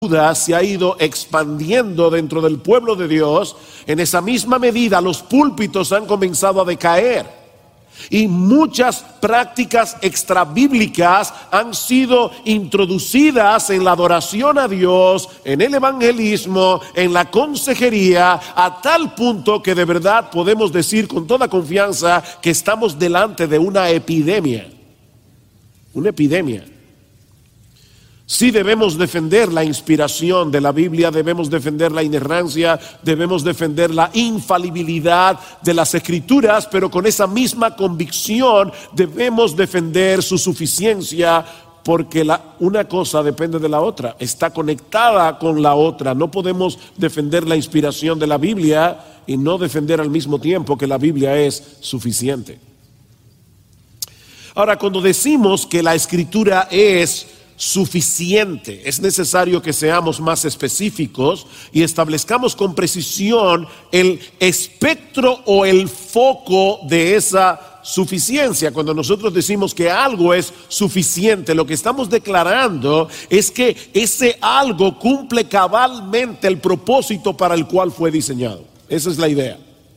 se ha ido expandiendo dentro del pueblo de Dios, en esa misma medida los púlpitos han comenzado a decaer y muchas prácticas extrabíblicas han sido introducidas en la adoración a Dios, en el evangelismo, en la consejería, a tal punto que de verdad podemos decir con toda confianza que estamos delante de una epidemia. Una epidemia. Sí, debemos defender la inspiración de la Biblia, debemos defender la inerrancia, debemos defender la infalibilidad de las Escrituras, pero con esa misma convicción debemos defender su suficiencia, porque una cosa depende de la otra, está conectada con la otra. No podemos defender la inspiración de la Biblia y no defender al mismo tiempo que la Biblia es suficiente. Ahora, cuando decimos que la Escritura es suficiente, es necesario que seamos más específicos y establezcamos con precisión el espectro o el foco de esa suficiencia. Cuando nosotros decimos que algo es suficiente, lo que estamos declarando es que ese algo cumple cabalmente el propósito para el cual fue diseñado. Esa es la idea.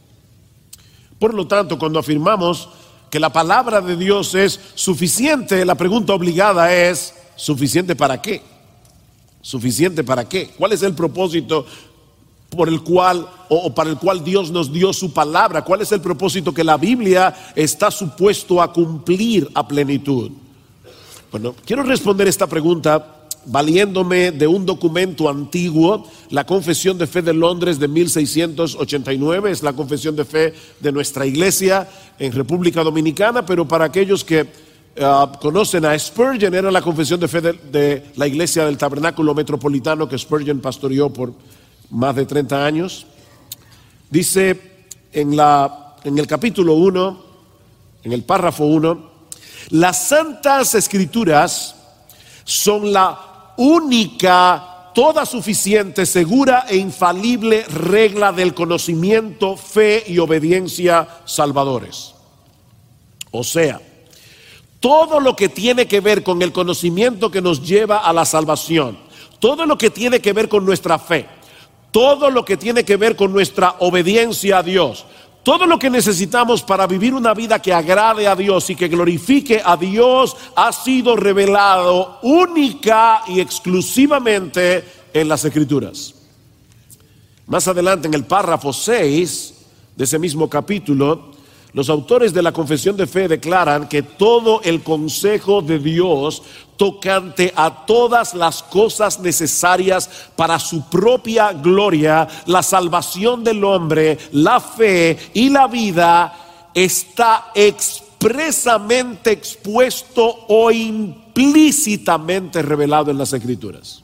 Por lo tanto, cuando afirmamos que la palabra de Dios es suficiente, la pregunta obligada es: ¿suficiente para qué? ¿Suficiente para qué? ¿Cuál es el propósito por el cual o para el cual Dios nos dio su palabra? ¿Cuál es el propósito que la Biblia está supuesto a cumplir a plenitud? Bueno, quiero responder esta pregunta valiéndome de un documento antiguo, la Confesión de Fe de Londres de 1689, es la confesión de fe de nuestra iglesia en República Dominicana, pero para aquellos que conocen a Spurgeon, era la confesión de fe de la iglesia del Tabernáculo Metropolitano que Spurgeon pastoreó por más de 30 años. Dice en el capítulo 1, en el párrafo 1, las Santas Escrituras son la única, toda suficiente, segura e infalible regla del conocimiento, fe y obediencia salvadores. O sea, todo lo que tiene que ver con el conocimiento que nos lleva a la salvación, todo lo que tiene que ver con nuestra fe, todo lo que tiene que ver con nuestra obediencia a Dios, todo lo que necesitamos para vivir una vida que agrade a Dios y que glorifique a Dios ha sido revelado única y exclusivamente en las Escrituras. Más adelante, en el párrafo 6 de ese mismo capítulo, los autores de la Confesión de Fe declaran que todo el consejo de Dios tocante a todas las cosas necesarias para su propia gloria, la salvación del hombre, la fe y la vida, está expresamente expuesto o implícitamente revelado en las Escrituras.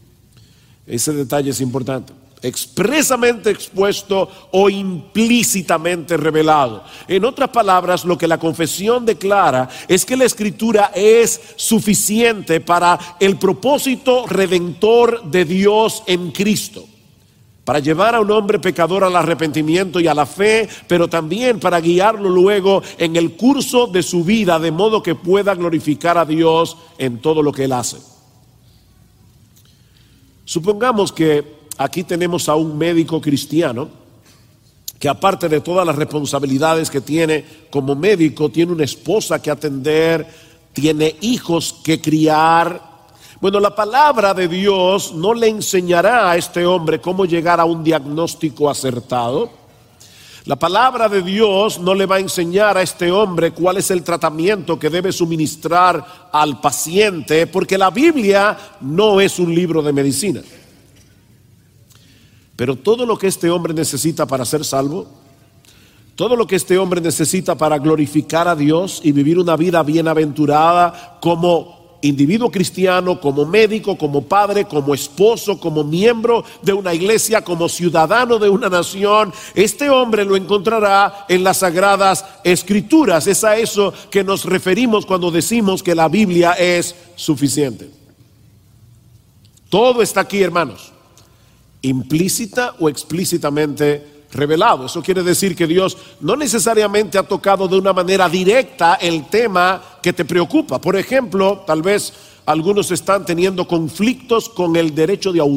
Ese detalle es importante. Expresamente expuesto o implícitamente revelado. En otras palabras, lo que la confesión declara es que la Escritura es suficiente para el propósito redentor de Dios en Cristo, para llevar a un hombre pecador al arrepentimiento y a la fe, pero también para guiarlo luego en el curso de su vida, de modo que pueda glorificar a Dios en todo lo que él hace. Supongamos que aquí tenemos a un médico cristiano que, aparte de todas las responsabilidades que tiene como médico, tiene una esposa que atender, tiene hijos que criar. Bueno, la palabra de Dios no le enseñará a este hombre cómo llegar a un diagnóstico acertado. La palabra de Dios no le va a enseñar a este hombre cuál es el tratamiento que debe suministrar al paciente, porque la Biblia no es un libro de medicina. Pero todo lo que este hombre necesita para ser salvo, todo lo que este hombre necesita para glorificar a Dios y vivir una vida bienaventurada como individuo cristiano, como médico, como padre, como esposo, como miembro de una iglesia, como ciudadano de una nación, este hombre lo encontrará en las Sagradas Escrituras. Es a eso que nos referimos cuando decimos que la Biblia es suficiente. Todo está aquí, hermanos, implícita o explícitamente revelado. Eso quiere decir que Dios no necesariamente ha tocado de una manera directa el tema que te preocupa. Por ejemplo, tal vez Algunos están teniendo conflictos con el derecho de autor.